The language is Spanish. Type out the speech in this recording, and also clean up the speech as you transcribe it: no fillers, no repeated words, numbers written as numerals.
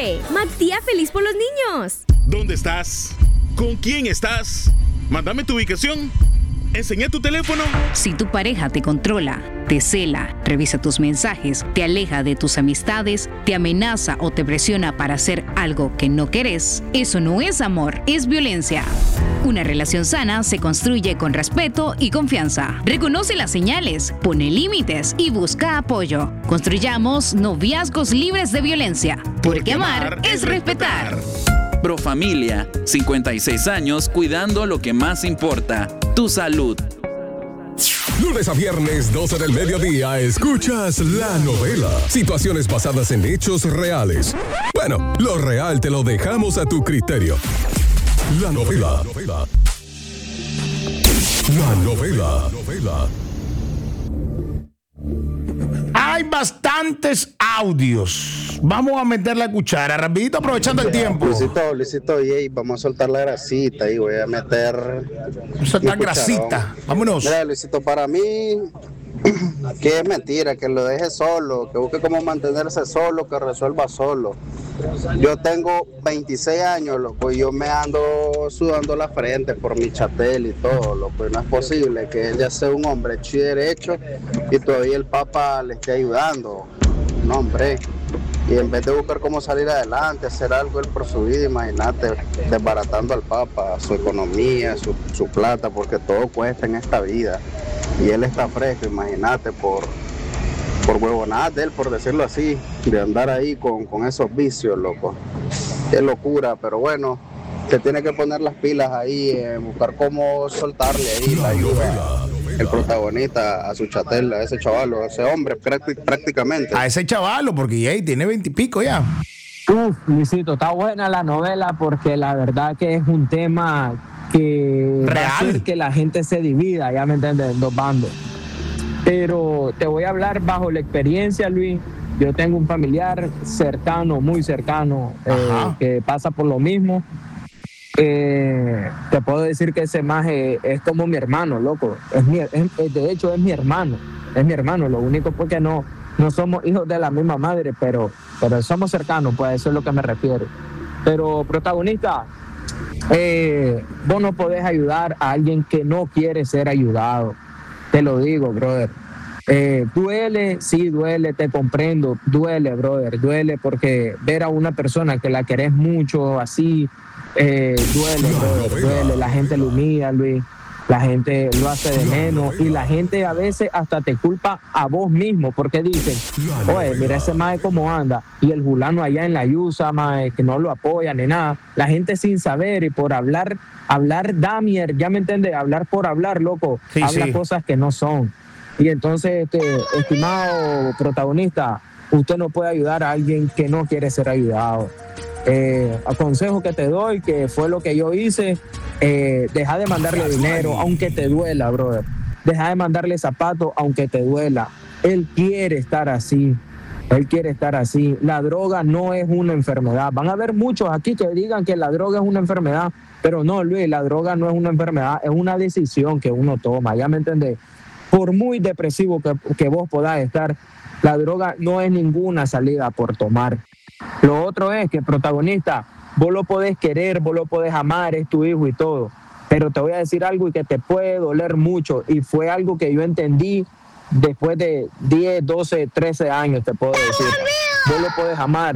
¡Chévere! ¡Max feliz por los niños! ¿Dónde estás? ¿Con quién estás? Mándame tu ubicación. ¿Enseñé tu teléfono? Si tu pareja te controla, te cela, revisa tus mensajes, te aleja de tus amistades, te amenaza o te presiona para hacer algo que no querés, eso no es amor, es violencia. Una relación sana se construye con respeto y confianza. Reconoce las señales, pone límites y busca apoyo. Construyamos noviazgos libres de violencia, porque amar es respetar. Profamilia, 56 años cuidando lo que más importa, tu salud. Lunes a viernes, 12 del mediodía, escuchas La Novela. Situaciones basadas en hechos reales. Bueno, lo real te lo dejamos a tu criterio. La Novela. La Novela. Hay bastantes audios. Vamos a meter la cuchara rapidito, aprovechando el tiempo. Luisito, y vamos a soltar la grasita y voy a meter... Soltar grasita, vámonos. Mira, Luisito, para mí, que es mentira, que lo deje solo, que busque cómo mantenerse solo, que resuelva solo. Yo tengo 26 años, loco, y yo me ando sudando la frente por mi chatel y todo, loco, y no es posible que él ya sea un hombre hecho y derecho y todavía el Papa le esté ayudando. No, hombre. Y en vez de buscar cómo salir adelante, hacer algo él por su vida, imagínate, desbaratando al Papa, su economía, su plata, porque todo cuesta en esta vida. Y él está fresco, imagínate, por huevonadas de él, por decirlo así, de andar ahí con esos vicios, loco. Qué locura, pero bueno, se tiene que poner las pilas ahí, buscar cómo soltarle ahí la ayuda. El protagonista a su chatel, a ese chavalo, a ese hombre prácticamente. A ese chavalo, porque tiene 20 y pico ya. Luisito, está buena la novela porque la verdad que es un tema que real, va a hacer que la gente se divida, ya me entiendes, en dos bandos. Pero te voy a hablar bajo la experiencia, Luis. Yo tengo un familiar cercano, muy cercano, que pasa por lo mismo. Te puedo decir que ese maje es como mi hermano, loco. De hecho, es mi hermano. Es mi hermano. Lo único es que no somos hijos de la misma madre, pero somos cercanos, pues eso es lo que me refiero. Pero, protagonista, vos no podés ayudar a alguien que no quiere ser ayudado. Te lo digo, brother. Duele, sí duele, te comprendo. Duele, brother, duele porque ver a una persona que la querés mucho así, duele, brother, duele. La gente lo humilla, Luis. La gente lo hace de menos y la gente a veces hasta te culpa a vos mismo porque dicen, oye, mira ese mae cómo anda y el fulano allá en la yusa, mae, que no lo apoya ni nada. La gente sin saber y por hablar damier, ya me entiendes, hablar por hablar, loco, sí, habla cosas que no son. Y entonces, estimado protagonista, usted no puede ayudar a alguien que no quiere ser ayudado. Aconsejo que te doy, que fue lo que yo hice, deja de mandarle dinero, aunque te duela, brother. Deja de mandarle zapatos, aunque te duela. Él quiere estar así. La droga no es una enfermedad. Van a haber muchos aquí que digan que la droga es una enfermedad, pero no, Luis, la droga no es una enfermedad, es una decisión que uno toma, ¿ya me entendés? Por muy depresivo que vos podás estar, la droga no es ninguna salida por tomar. Lo otro es que, protagonista, vos lo podés querer, vos lo podés amar, es tu hijo y todo, pero te voy a decir algo y que te puede doler mucho, y fue algo que yo entendí después de 10, 12, 13 años, te puedo decir. Vos lo podés amar,